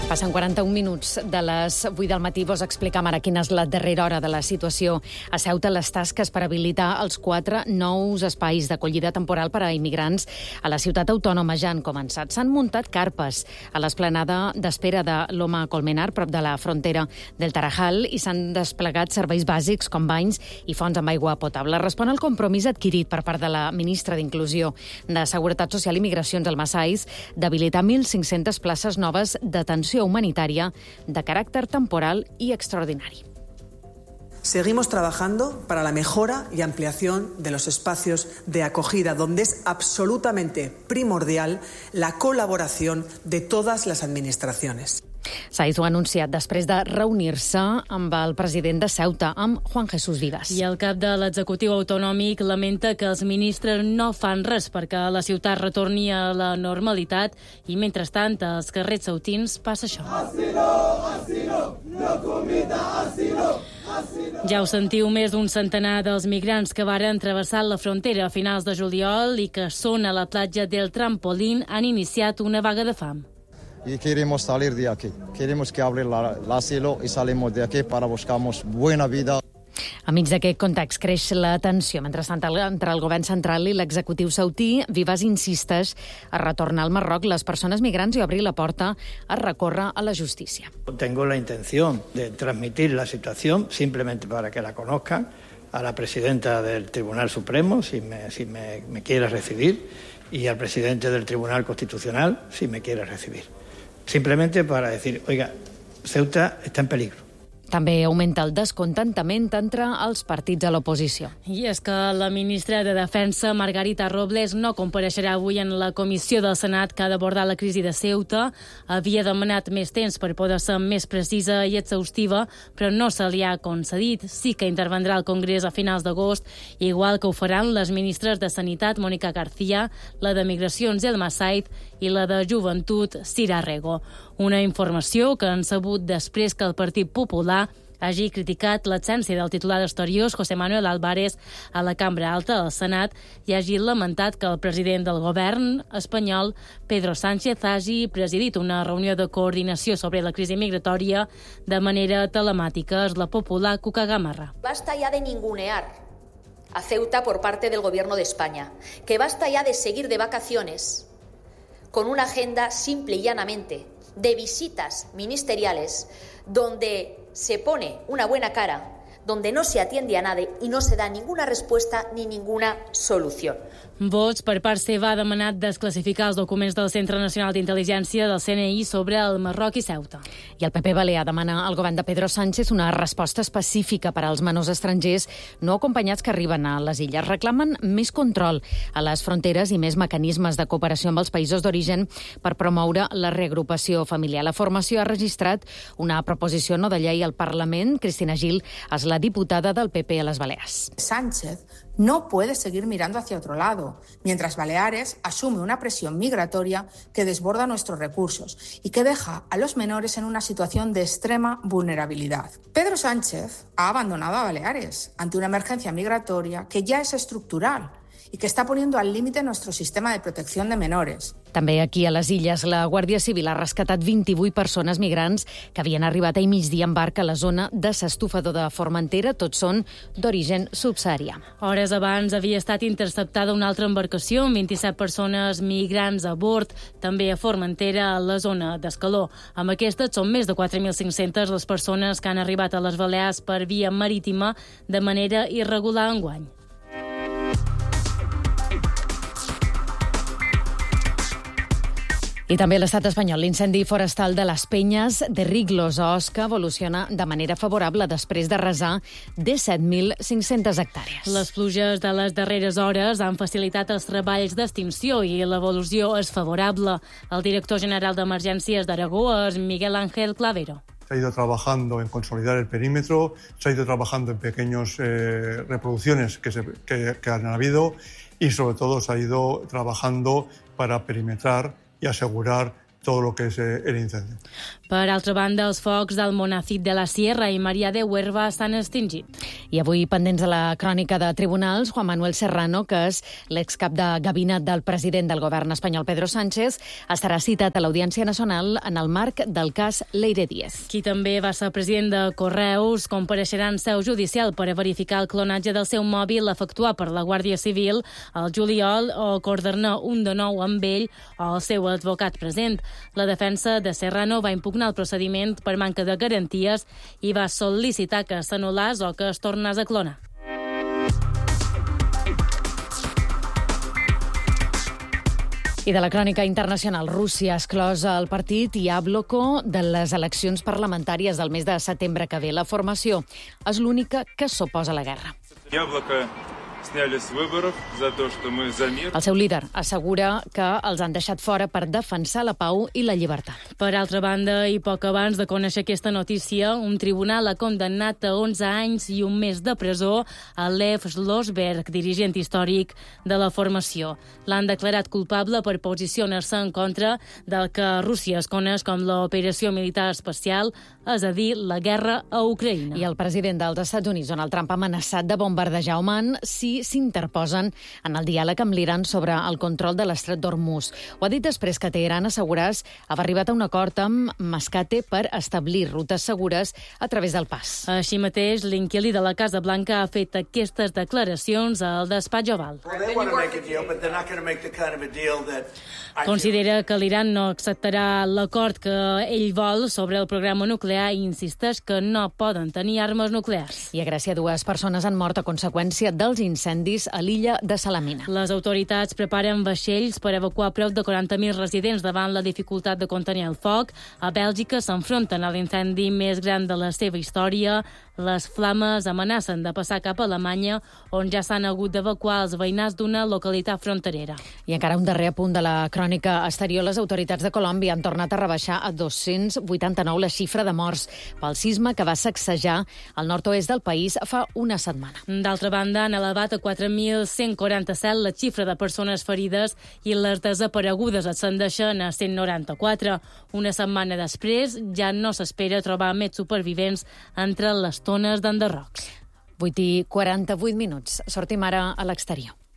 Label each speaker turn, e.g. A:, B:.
A: Passen 41 minuts de les 8 del matí. Vos explicam ara quina és la darrera hora de la situació a Ceuta, les tasques per habilitar els 4 nous espais d'acollida temporal per a immigrants a la ciutat autònoma ja han començat. S'han muntat carpes a l'esplanada d'espera de Loma Colmenar, prop de la frontera del Tarajal, i s'han desplegat serveis bàsics com banys i fonts amb aigua potable. Respon al compromís adquirit per part de la ministra d'Inclusió de Seguretat Social i Migracions, Almasaiz, d'habilitar 1.500 places noves d'atenció humanitaria de carácter temporal y extraordinario.
B: Seguimos trabajando para la mejora y ampliación de los espacios de acogida, donde es absolutamente primordial la colaboración de todas las administraciones.
A: Saiz ho ha anunciat després de reunir-se amb el president de Ceuta, amb Juan Jesús Vives.
C: I el cap de l'executiu autonòmic lamenta que els ministres no fan res perquè la ciutat retorni a la normalitat i, mentrestant, als carrers ceutins passa això. Ja ho sentiu, més d'un centenar dels migrants que varen travessar la frontera a finals de juliol i que són a la platja del Trampolín han iniciat una vaga de fam.
D: Y queremos salir de aquí. Queremos que abra el asilo y salimos de aquí para buscamos buena vida.
A: A mig d'aquest context creix la tensió. Mentrestant, entre el govern central i l'executiu sautí, Vives insisteix a retornar al Marroc les persones migrants i obrir la porta a recórrer a la justícia.
E: Tengo la intención de transmitir la situación, simplemente para que la conozcan, a la presidenta del Tribunal Supremo, si me quiere recibir, y al presidente del Tribunal Constitucional, si me quiere recibir. Simplemente para decir, oiga, Ceuta está en peligro.
A: També augmenta el descontentament entre els partits a l'oposició.
C: I és que la ministra de Defensa, Margarita Robles, no compareixerà avui en la comissió del Senat que ha d'abordar la crisi de Ceuta. Havia demanat més temps per poder ser més precisa i exhaustiva, però no se li ha concedit. Sí que intervendrà al Congrés a finals d'agost, igual que ho faran les ministres de Sanitat, Mónica García, la de Migracions, Elma Saiz, i la de Joventut, Cira Rego. Una informació que han sabut després que el Partit Popular hagi criticat l'absència del titular d'Exteriors, José Manuel Álvarez, a la Cambra Alta del Senat i hagi lamentat que el president del govern espanyol, Pedro Sánchez, hagi presidit una reunió de coordinació sobre la crisi migratòria de manera telemàtica. És la Popular, Cuca Gamarra.
F: Basta ya de ningunear a Ceuta por parte del Gobierno de España, que basta ya de seguir de vacaciones con una agenda simple y llanamente de visitas ministeriales donde se pone una buena cara, donde no se atiende a nadie y no se da ninguna respuesta ni ninguna solución.
C: Vox, per part seva, ha demanat desclassificar els documents del Centre Nacional d'Intel·ligència del CNI sobre el Marroc i Ceuta.
A: I el PP balear demana al govern de Pedro Sánchez una resposta específica per als menors estrangers no acompanyats que arriben a les illes. Reclamen més control a les fronteres i més mecanismes de cooperació amb els països d'origen per promoure la reagrupació familiar. La formació ha registrat una proposició no de llei al Parlament. Cristina Gil és la diputada del PP a les Balears.
G: Sánchez no puede seguir mirando hacia otro lado, mientras Baleares asume una presión migratoria que desborda nuestros recursos y que deja a los menores en una situación de extrema vulnerabilidad. Pedro Sánchez ha abandonado a Baleares ante una emergencia migratoria que ya es estructural y que está poniendo al límite nuestro sistema de protección de menores.
A: També aquí a les illes, la Guàrdia Civil ha rescatat 28 persones migrants que havien arribat ahir migdia en barca a la zona de s'Estufador de Formentera. Tots són d'origen subsaharià.
C: Hores abans havia estat interceptada una altra embarcació amb 27 persones migrants a bord, també a Formentera, a la zona d'Escaló. Amb aquestes són més de 4.500 les persones que han arribat a les Balears per via marítima de manera irregular enguany. I també a l'estat espanyol, l'incendi forestal de les Penyes de Riglos a Osca evoluciona de manera favorable després d'arrasar 17.500 hectàrees. Les pluges de les darreres hores han facilitat els treballs d'extinció i l'evolució és favorable. El director general d'Emergències d'Aragó és Miguel Ángel Clavero.
H: Se ha ido trabajando en consolidar el perímetro, se ha ido trabajando en pequeñas reproducciones que han habido y sobre todo se ha ido trabajando para perimetrar y asegurar todo lo que es el incendio.
C: Per altra banda, els focs del Monacid de la Sierra i Maria de Huerva s'han extingit.
A: I avui, pendents de la crònica de tribunals, Juan Manuel Serrano, que és l'excap de gabinet del president del govern espanyol, Pedro Sánchez, estarà citat a l'Audiència Nacional en el marc del cas Leire Díez.
C: Qui també va ser president de Correus compareixerà en seu judicial per a verificar el clonatge del seu mòbil efectuat per la Guàrdia Civil al juliol o coordinar un de nou amb ell o el seu advocat present. La defensa de Serrano va impugnar el procediment per manca de garanties i va sol·licitar que s'anul·lés o que es tornés a clonar.
A: I de la crònica internacional, Rússia ha exclòs el partit Yabloko de les eleccions parlamentàries del mes de setembre que ve. La formació és l'única que s'oposa a la guerra. El seu líder assegura que els han deixat fora per defensar la pau i la llibertat.
C: Per altra banda, i poc abans de conèixer aquesta notícia, un tribunal ha condemnat a 11 anys i un mes de presó a Lev Slosberg, dirigent històric de la formació. L'han declarat culpable per posicionar-se en contra del que Rússia es coneix com l'operació militar especial, és a dir, la guerra a Ucraïna.
A: I el president dels Estats Units, Donald Trump, ha amenaçat de bombardejar Oman si s'interposen en el diàleg amb l'Iran sobre el control de l'estret d'Hormuz. Ho ha dit després que Teheran asseguràs haver arribat a un acord amb Mascate per establir rutes segures a través del pas.
C: Així mateix, l'inquilí de la Casa Blanca ha fet aquestes declaracions al despatx Oval. Considera que l'Iran no acceptarà l'acord que ell vol sobre el programa nuclear i insisteix que no poden tenir armes nuclears.
A: I a Grècia, 2 persones han mort a conseqüència dels incendis a l'illa de Salamina.
C: Les autoritats preparen vaixells per evacuar prop de 40.000 residents davant la dificultat de contenir el foc. A Bèlgica s'enfronten a l'incendi més gran de la seva història. Les flames amenacen de passar cap a Alemanya, on ja s'han hagut d'evacuar els veïnats d'una localitat fronterera.
A: I encara un darrer apunt de la crònica exterior. Les autoritats de Colòmbia han tornat a rebaixar a 289 la xifra de morts pel sisme que va sacsejar el nord-oest del país fa una setmana.
C: D'altra banda, han elevat a 4.147 la xifra de persones ferides i les desaparegudes ascendeixen a 194. Una setmana després ja no s'espera trobar més supervivents entre les tones d'enderrocs.
A: 8:48. Sortim ara a l'exterior.